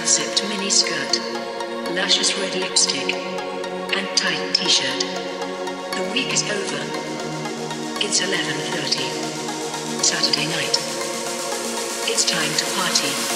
zipped mini skirt, luscious red lipstick, and tight t-shirt. The week is over. It's 11:30. Saturday night. It's time to party.